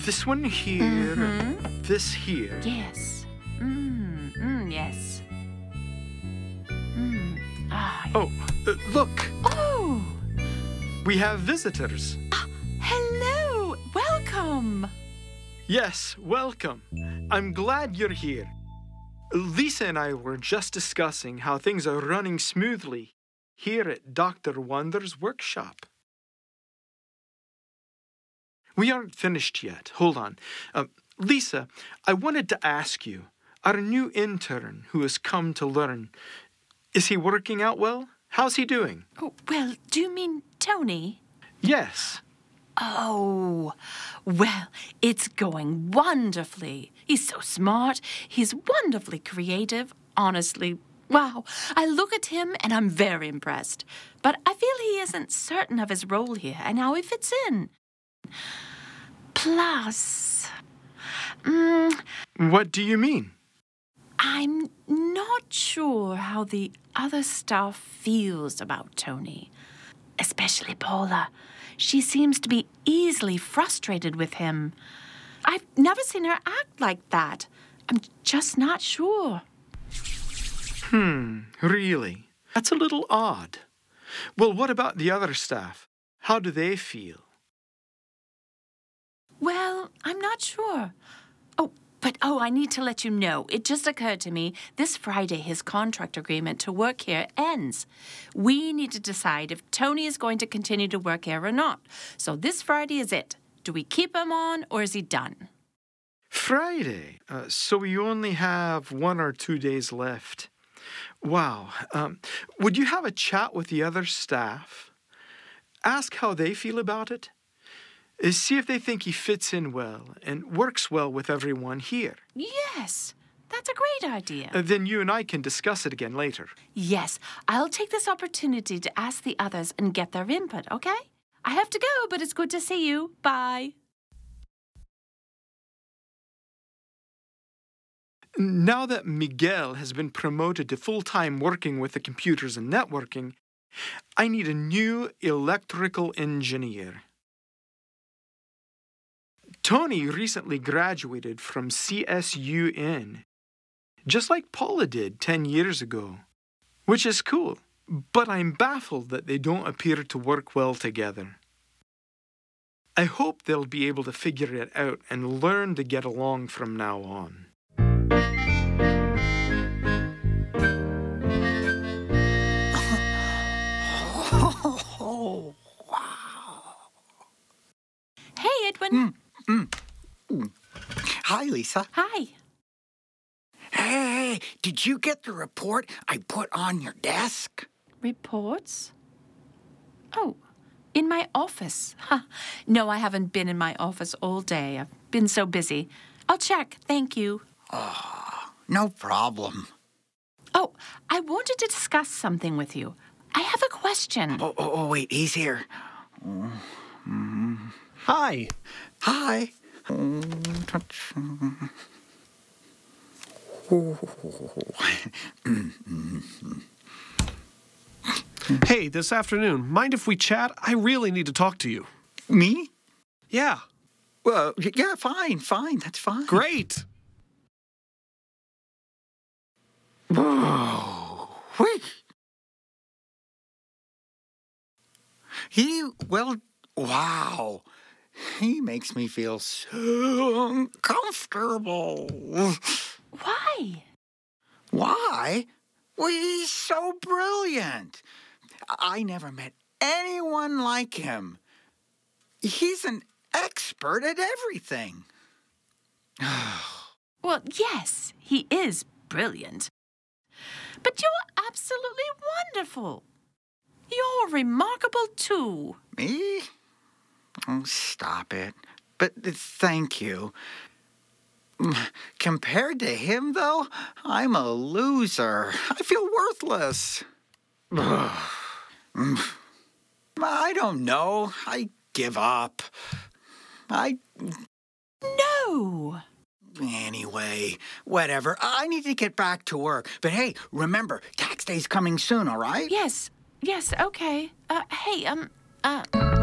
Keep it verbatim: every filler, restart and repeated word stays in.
this one here, Mm-hmm. this here. Yes. Mm, mm, yes. Mm. Ah. Oh, uh, look, Oh! we have visitors. Hello! Welcome! Yes, welcome. I'm glad you're here. Lisa and I were just discussing how things are running smoothly here at Doctor Wonder's workshop. We aren't finished yet. Hold on. Uh, Lisa, I wanted to ask you, our new intern who has come to learn, is he working out well? How's he doing? Oh, well, do you mean Tony? Yes. Oh, well, it's going wonderfully. He's so smart. He's wonderfully creative. Honestly, wow. I look at him and I'm very impressed. But I feel he isn't certain of his role here and how he fits in. Plus, mm, What do you mean? I'm not sure how the other staff feels about Tony, especially Paula. She seems to be easily frustrated with him. I've never seen her act like that. I'm just not sure. Hmm, really? That's a little odd. Well, what about the other staff? How do they feel? Well, I'm not sure. Oh, but oh, I need to let you know. It just occurred to me this Friday his contract agreement to work here ends. We need to decide if Tony is going to continue to work here or not. So this Friday is it. Do we keep him on or is he done? Friday. Uh, so you only have one or two days left. Wow. Um, would you have a chat with the other staff? Ask how they feel about it. Uh, See if they think he fits in well and works well with everyone here. Yes, that's a great idea. Uh, then you and I can discuss it again later. Yes, I'll take this opportunity to ask the others and get their input, okay? I have to go, but it's good to see you. Bye. Now that Miguel has been promoted to full-time working with the computers and networking, I need a new electrical engineer. Tony recently graduated from C S U N, just like Paula did ten years ago, which is cool, but I'm baffled that they don't appear to work well together. I hope they'll be able to figure it out and learn to get along from now on. Oh, wow. Hey, Edwin. Mm, mm, mm. Hi, Lisa. Hi. Hey, did you get the report I put on your desk? Reports? Oh, in my office. Huh. No, I haven't been in my office all day. I've been so busy. I'll check. Thank you. No problem. Oh, I wanted to discuss something with you. I have a question. Oh, oh, oh wait, he's here. Hi. Hi. Hey, this afternoon, mind if we chat? I really need to talk to you. Me? Yeah, Well, y- yeah, fine, fine, that's fine. great. Whoa. Wait. He, well, wow. He makes me feel so uncomfortable. Why? Why? Well, he's so brilliant. I never met anyone like him. He's an expert at everything. Well, yes, he is brilliant. But you're absolutely wonderful. You're remarkable, too. Me? Oh, stop it. But uh, thank you. Mm, Compared to him, though, I'm a loser. I feel worthless. Ugh. Mm. I don't know. I give up. I. No. Anyway, whatever. I need to get back to work. But hey, remember, tax day's coming soon, all right? Yes, yes, okay. Uh, hey, um, uh...